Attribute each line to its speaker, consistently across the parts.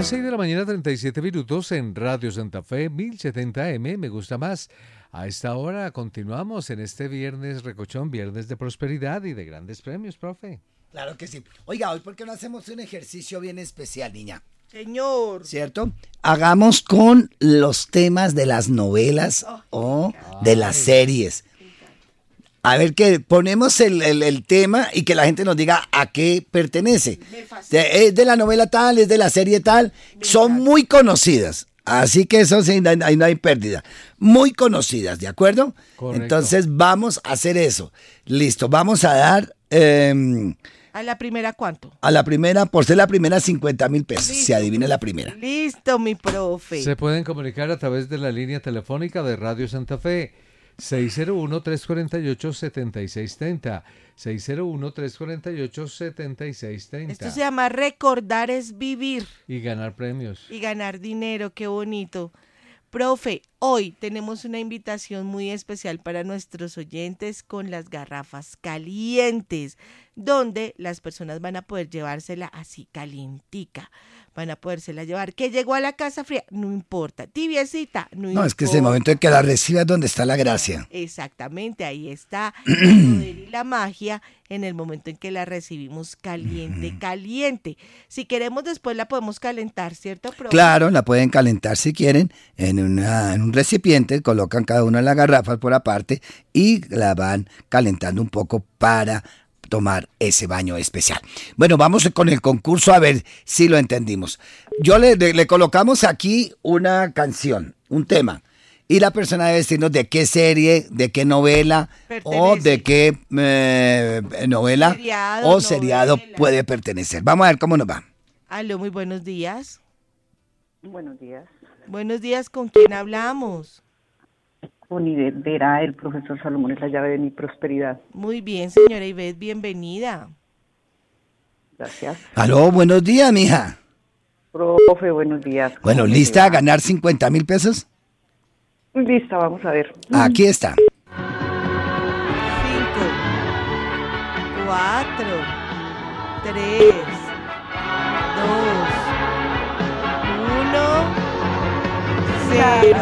Speaker 1: las 6 de la mañana, 37 minutos en Radio Santa Fe, 1070M, me gusta más. A esta hora continuamos en este viernes recochón, viernes de prosperidad y de grandes premios, profe.
Speaker 2: Claro que sí. Oiga, hoy, ¿por qué no hacemos un ejercicio bien especial, niña?
Speaker 3: Señor.
Speaker 2: ¿Cierto? Hagamos con los temas de las novelas o de las series. A ver, que ponemos el tema y que la gente nos diga a qué pertenece. Es de la novela tal, es de la serie tal. Son muy conocidas. Así que eso sí, ahí no hay pérdida. Muy conocidas, ¿de acuerdo?
Speaker 1: Correcto.
Speaker 2: Entonces vamos a hacer eso. Listo, vamos a dar...
Speaker 3: ¿A la primera cuánto?
Speaker 2: a la primera, por ser la primera, 50,000 pesos.
Speaker 3: Listo.
Speaker 2: Se adivine la primera.
Speaker 3: Listo, mi profe.
Speaker 1: Se pueden comunicar a través de la línea telefónica de Radio Santa Fe, 601-348-7630. 601-348-7630.
Speaker 3: Esto se llama recordar es vivir
Speaker 1: Y ganar premios.
Speaker 3: y ganar dinero, qué bonito. Profe, hoy tenemos una invitación muy especial para nuestros oyentes con las garrafas calientes, donde las personas van a poder llevársela así calientica, van a podérsela llevar. ¿Que llegó a la casa fría? No importa. Tibiecita, no importa.
Speaker 2: No, es que es el momento en que la recibas donde está la gracia.
Speaker 3: Exactamente, ahí está el poder y la magia en el momento en que la recibimos caliente, caliente. Si queremos después la podemos calentar, ¿cierto, profe?
Speaker 2: Claro, la pueden calentar si quieren en un recipiente, colocan cada una de las garrafas por aparte y la van calentando un poco para tomar ese baño especial. Bueno, vamos con el concurso a ver si lo entendimos. Yo le colocamos aquí una canción, un tema, y la persona debe decirnos de qué serie, de qué novela o de qué novela
Speaker 3: Seriado,
Speaker 2: o seriado
Speaker 3: novela.
Speaker 2: puede pertenecer. Vamos a ver cómo nos va.
Speaker 3: Aló, muy buenos días.
Speaker 4: Buenos días.
Speaker 3: Buenos días, ¿con quién hablamos?
Speaker 4: Con Ivette Vera, el profesor Salomón es la llave de mi prosperidad.
Speaker 3: Muy bien, señora Ivette, bienvenida.
Speaker 4: Gracias.
Speaker 2: Aló, buenos días, mija.
Speaker 4: Profe, buenos días. ¿Cómo
Speaker 2: Bueno,
Speaker 4: me
Speaker 2: ¿lista a
Speaker 4: va?
Speaker 2: ganar 50,000 pesos?
Speaker 4: Lista, vamos a ver.
Speaker 2: Aquí está.
Speaker 3: 5, 4, 3, 2, 1, 0.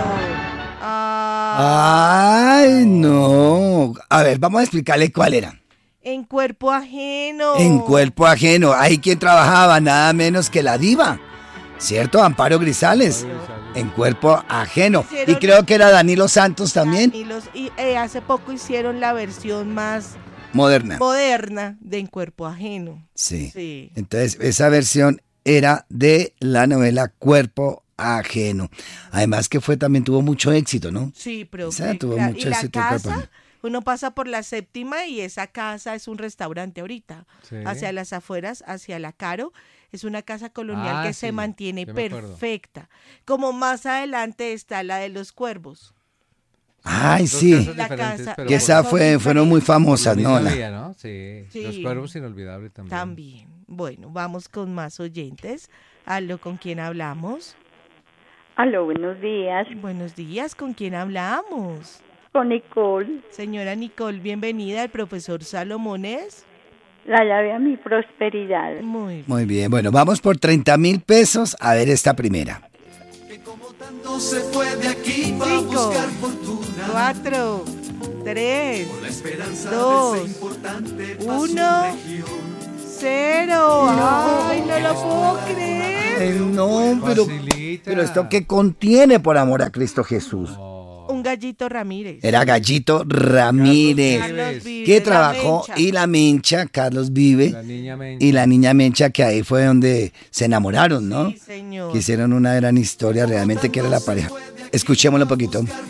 Speaker 2: Ay, no. A ver, vamos a explicarle cuál era.
Speaker 3: En cuerpo ajeno.
Speaker 2: En cuerpo ajeno. Ahí quien trabajaba, nada menos que la diva. ¿Cierto? Amparo Grisales. En cuerpo ajeno. Y creo que era Danilo Santos también.
Speaker 3: Y hace poco hicieron la versión más
Speaker 2: Moderna.
Speaker 3: moderna de En cuerpo ajeno.
Speaker 2: Sí.
Speaker 3: Sí.
Speaker 2: Entonces, esa versión era de la novela Cuerpo Ajeno. Además que también tuvo mucho éxito, ¿no?
Speaker 3: Sí, pero
Speaker 2: Esa tuvo mucho
Speaker 3: y la
Speaker 2: éxito, Cuerpo
Speaker 3: casa,
Speaker 2: Ajeno.
Speaker 3: uno pasa por la séptima y esa casa es un restaurante ahorita,
Speaker 1: Sí.
Speaker 3: hacia las afueras, hacia la Caro, es una casa colonial que
Speaker 1: sí,
Speaker 3: se mantiene
Speaker 1: yo me acuerdo.
Speaker 3: perfecta. Como más adelante está la de los Cuervos.
Speaker 2: Ay,
Speaker 1: Dos
Speaker 2: sí.
Speaker 1: casas
Speaker 3: La
Speaker 1: diferentes,
Speaker 3: casa-
Speaker 1: pero
Speaker 2: Que esa
Speaker 3: Son
Speaker 2: fueron muy
Speaker 3: diferentes.
Speaker 2: famosas, ¿no?
Speaker 1: Misma vía, ¿no? Sí.
Speaker 3: Sí.
Speaker 1: Los Cuervos inolvidables también.
Speaker 3: También. Bueno, vamos con más oyentes. Aló, ¿con quién hablamos?
Speaker 5: Aló, buenos días.
Speaker 3: Buenos días, ¿con quién hablamos?
Speaker 5: Con Nicole,
Speaker 3: Señora Nicole, bienvenida. El profesor Salomones.
Speaker 5: la llave a mi prosperidad.
Speaker 3: Muy bien.
Speaker 2: Muy bien, bueno, vamos por 30,000 pesos a ver esta primera.
Speaker 6: Se fue de aquí para
Speaker 3: 5,
Speaker 6: buscar fortuna.
Speaker 3: 4, 3,
Speaker 6: La esperanza
Speaker 3: 2,
Speaker 6: de ser importante pa' su
Speaker 3: 1,
Speaker 6: región.
Speaker 3: 0. Ay, no lo puedo creer.
Speaker 2: Ay, no,
Speaker 1: Facilita.
Speaker 2: pero esto ¿qué contiene, por amor a Cristo Jesús?
Speaker 3: Un Gallito Ramírez.
Speaker 2: Era Gallito Ramírez,
Speaker 3: Carlos Vives,
Speaker 2: que
Speaker 3: La
Speaker 2: trabajó,
Speaker 3: Mencha.
Speaker 2: y la Mencha, Carlos Vive,
Speaker 1: La niña Mencha.
Speaker 2: y la niña Mencha, que ahí fue donde se enamoraron, ¿no?
Speaker 3: Sí, señor.
Speaker 2: Que hicieron una gran historia realmente, que era la pareja. Escuchémoslo un poquito.